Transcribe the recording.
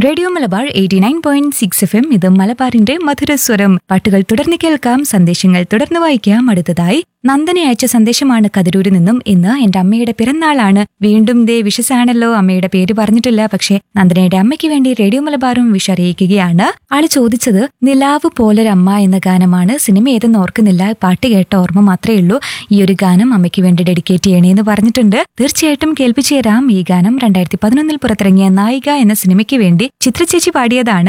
Radio Malabar 89.6 FM ഇത് മലബാറിന്റെ മധുരസ്വരം. പാട്ടുകൾ തുടർന്ന് കേൾക്കാം, സന്ദേശങ്ങൾ തുടർന്ന് വായിക്കാം. അടുത്തതായി നന്ദന അയച്ച സന്ദേശമാണ് കതിരൂരിൽ നിന്നും. ഇന്ന് എന്റെ അമ്മയുടെ പിറന്നാളാണ്. വീണ്ടും ദേ വിഷസാണല്ലോ, അമ്മയുടെ പേര് പറഞ്ഞിട്ടില്ല. പക്ഷേ നന്ദനയുടെ അമ്മയ്ക്ക് വേണ്ടി റേഡിയോ മലബാറും വിഷ് അറിയിക്കുകയാണ്. ആള് ചോദിച്ചത് നിലാവ് പോലൊരമ്മ എന്ന ഗാനമാണ്. സിനിമ ഏതെന്ന് ഓർക്കുന്നില്ല, പാട്ട് കേട്ട ഓർമ്മ മാത്രമേ ഉള്ളൂ. ഈ ഒരു ഗാനം അമ്മയ്ക്ക് വേണ്ടി ഡെഡിക്കേറ്റ് ചെയ്യണേന്ന് പറഞ്ഞിട്ടുണ്ട്. തീർച്ചയായിട്ടും കേൾപ്പിച്ചു തരാം. ഈ ഗാനം 2011 പുറത്തിറങ്ങിയ നായിക എന്ന സിനിമയ്ക്ക് വേണ്ടി ചിത്രചേച്ചി പാടിയതാണ്.